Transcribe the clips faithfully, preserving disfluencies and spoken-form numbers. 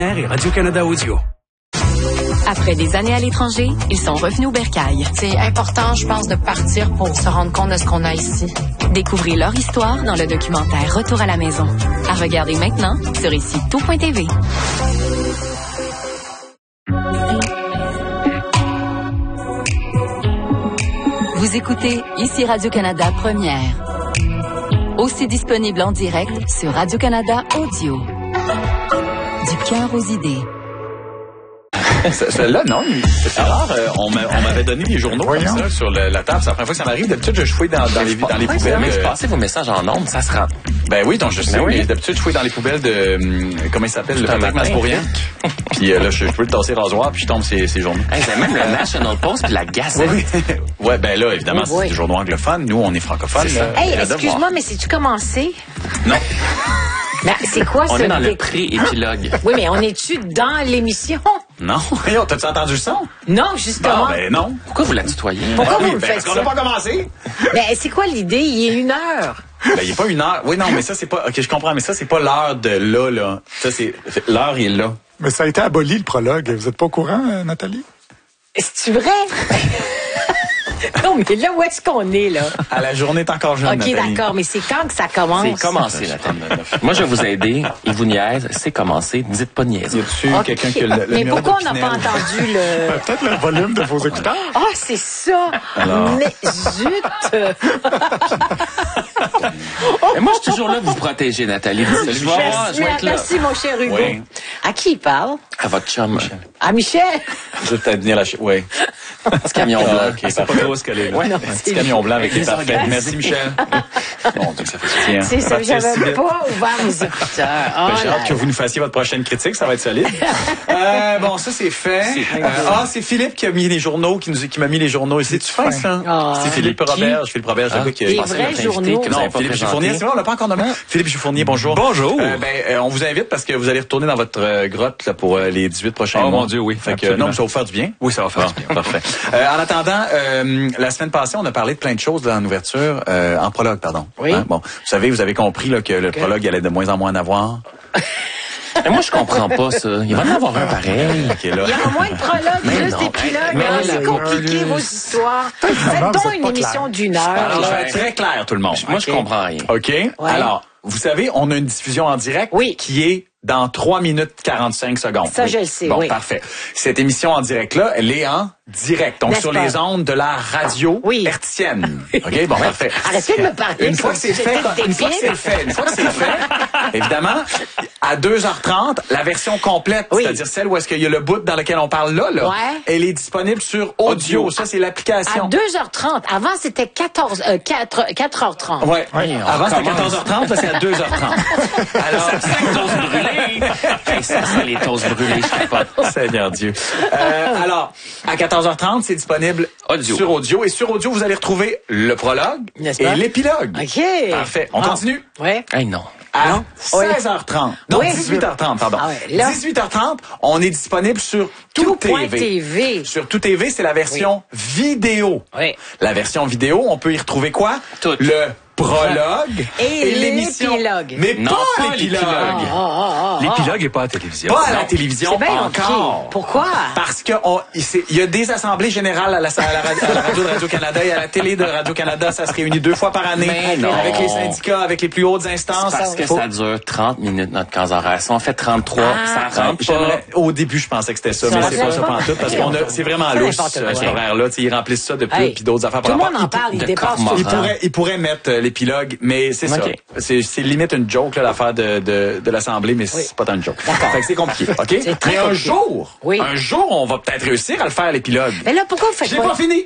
et Radio-Canada Audio. Après des années à l'étranger, ils sont revenus au bercail. C'est important, je pense, de partir pour se rendre compte de ce qu'on a ici. Découvrez leur histoire dans le documentaire Retour à la maison. À regarder maintenant sur ici tout point t v. Vous écoutez Ici Radio-Canada Première. Aussi disponible en direct sur Radio-Canada Audio. Du cœur aux idées. Celle-là, non, c'est rare. Euh, on m'avait donné des journaux comme ça sur le, la table. C'est la première fois que ça m'arrive. D'habitude, je fouille dans, dans les, dans les poubelles. Mais je passais vos messages en ondes, ça se rend. Ben oui, donc je sais. Ben oui. Mais d'habitude, je fouille dans les poubelles de... Comment il s'appelle? Le Patrick Mascourien. Puis euh, là, je, je peux le tasser rasoir, puis je tombe ces, ces journaux. Hey, c'est même le National Post puis la Gazette. Oui. Ouais, ben là, évidemment, oui, oui. c'est des journaux anglophones. Nous, on est francophones. Hey, excuse-moi, mais c'est-tu commencé? Non. Ben, c'est quoi ça? On est dans le pré-épilogue. Oui, mais on est-tu dans l'émission? Non. Voyons, t'as-tu entendu le son? Non, justement. Bon, ben non. Pourquoi vous la tutoyez? Pourquoi Ah, vous oui, me ben, faites parce qu'on ça? n'a pas commencé. Ben, c'est quoi l'idée? Il est une heure. Ben, il n'est pas une heure. Oui, non, mais ça, c'est pas... OK, je comprends, mais ça, c'est pas l'heure de là, là. Ça, c'est... L'heure, il est là. Mais ça a été aboli, le prologue. Vous êtes pas au courant, euh, Nathalie? C'est-tu vrai? Non, mais là, où est-ce qu'on est, là? À la journée est encore jeune, OK, Nathalie. d'accord, mais c'est quand que ça commence? C'est commencé, Nathalie. Moi, je vais vous aider. Il vous niaise. C'est commencé. Dites pas de Y niaiserie. a-tu OK. quelqu'un qui a le, le Mais numéro pourquoi de on n'a pas Pinel? entendu le... Ben, peut-être le volume de vos écouteurs. Ah, c'est ça! Alors. Mais zut! Et moi, je suis toujours là pour vous protéger, Nathalie. Je vais voir, je vais être là. Merci, mon cher Hugo. Oui. À qui il parle? À votre chum. À Michel? Je vais peut-être venir la... Oui. Ce camion Ah, blanc. OK, c'est pas trop ce qu'elle est là. Ouais, non, Petit camion blanc avec les parfaits. Désorganisé. Merci, Michel. Bon, donc ça fait du bien. C'est ça, Partir si j'avais vite. pas ouvert mes écouteurs. Oh Ben, j'ai là hâte que vous nous fassiez votre prochaine critique, ça va être solide. euh, bon, ça c'est fait. Euh, ah, c'est Philippe qui a mis les journaux, qui nous qui m'a mis les journaux. C'est-tu fin, ça? Ah. C'est Philippe Robert. Philippe Robert, je sais pas qui Des a... vrais journaux. Non, Philippe Gifournier, c'est vrai, on l'a pas encore nommé. Philippe Gifournier, bonjour. Bonjour. Euh, ben, euh, on vous invite parce que vous allez retourner dans votre euh, grotte là, pour euh, les dix-huit prochains Oh, mois. mon Dieu, oui, Fait que, absolument. non, mais ça va vous faire du bien. Oui, ça va faire Bon, du bien. Parfait. Euh, en attendant, euh, la semaine passée, on a parlé de plein de choses là, en ouverture, euh, en prologue, pardon. Oui. Hein? Bon, vous savez, vous avez compris là, que le prologue allait de moins en moins en avoir. Mais moi, je comprends pas ça. Il va en avoir un pareil. Ok, là. Il y a moins de prologues, Mais juste non, d'épilogues. mais hein, non, C'est mais compliqué, non, vos mais- histoires. Maman, Faites vous donc êtes une pas émission clair. d'une Alors, heure. je vais là. être très clair, tout le monde. Moi, je Ok. comprends rien. OK? Alors, vous savez, on a une diffusion en direct Oui. qui est dans trois minutes quarante-cinq secondes. Ça, je le sais, Bon, oui. parfait. Cette émission en direct-là, elle est en direct. Donc, N'est-ce sur pas? les ondes de la radio Oui. hertzienne. OK? Bon, parfait. Arrêtez de me parler. Une fois que c'est fait, C'était une fois que c'est débile. fait, une fois que c'est fait, évidemment, à deux heures trente, la version complète, Oui. c'est-à-dire celle où est-ce qu'il y a le bout dans lequel on parle là, là, Ouais. elle est disponible sur audio. Audio. Ça, c'est À l'application. deux heures trente. Avant, c'était quatorze, euh, quatre, quatre heures trente. Ouais. Oui, on Avant, c'était recommence. quatorze heures trente, là, c'est à deux heures trente. Alors, Toast brûlée. Hey, ça, c'est les toasts brûlés, je capote. Seigneur Dieu. Euh, alors, à quatorze heures trente, c'est disponible Audio. sur audio. Et sur audio, vous allez retrouver le prologue N'est-ce et pas? l'épilogue. OK. Parfait. On Ah. continue Ouais. Hey, non. à seize heures trente. Non, Oui. dix-huit heures trente, pardon. Ah ouais, là. dix-huit heures trente, on est disponible sur Tout, Tout point T V. T V. Sur Tout T V, c'est la version vidéo. Oui. La version vidéo, on peut y retrouver quoi? Tout. Le prologue Et l'émission. l'épilogue. Mais Non, pas pas l'épilogue. l'épilogue. Ah, L'épilogue est pas à la télévision. Pas à la télévision C'est bien encore. OK. Pourquoi? Parce que on, il c'est- il y a des assemblées générales à la, à la, radio, à la radio de Radio-Canada et à la télé de Radio-Canada. Ça se réunit deux fois par année. Mais non. Avec les syndicats, avec les plus hautes instances. Parce que Faut- ça dure trente minutes, notre case horaire. Si on fait trente-trois, Ah. ça rentre pas. J'aimerais- Au début, je pensais que c'était ça, Ça mais va c'est pas? pas ça pantoute, parce qu'on a, c'est vraiment C'est lousse, n'importe euh, quoi. cet horaire-là. Tu sais, ils remplissent ça de pubs Hey, puis d'autres affaires. Tout le par monde rapport- en parle, il de dépasse tout Cormoran. le Il temps. pourrait, il pourrait mettre euh, l'épilogue, mais c'est Ok. ça. C'est, c'est limite une joke, là, l'affaire de, de, de l'Assemblée, mais c'est pas tant une joke. D'accord. Fait que c'est compliqué, OK? C'est très mais un compliqué. jour, Oui. un jour, on va peut-être réussir à le faire, l'épilogue. Mais là, pourquoi vous faites J'ai pas? pas fini!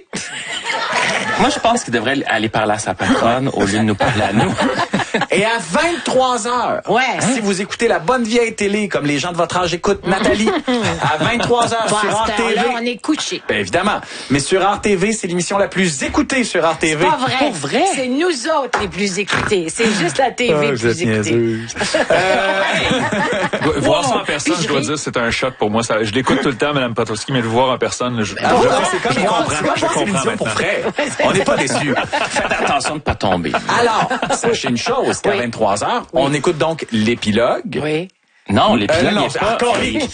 Moi, je pense qu'il devrait aller parler à sa patronne au lieu de nous parler à nous. Et à vingt-trois heures, Ouais. si vous écoutez la bonne vieille télé, comme les gens de votre âge écoutent Nathalie, à vingt-trois heures Pas sur à R cette T V. heure-là, on est couché. Ben évidemment. Mais sur R T V, c'est l'émission la plus écoutée sur R T V. Pas vrai. Pour vrai? C'est nous autres les plus écoutés. C'est juste la T V Ah, le vous êtes plus écoutée. niaiseuse. Voir Wow. ça en personne, Puis je dois je- dire, c'est un choc pour moi. Ça, je l'écoute tout le temps, Mme Patrowski, mais le voir en personne, je, Ah, je- ouais, c'est comme je voir- comprends, c'est comme je voir comprends l'émission pour maintenant. frais. On n'est pas déçus. Faites attention de ne pas tomber. Alors, sachez une chose, qu'à Oui. vingt-trois heures, on écoute donc l'épilogue Oui. Non, Euh, l'épilogue non, est c'est pas... encore.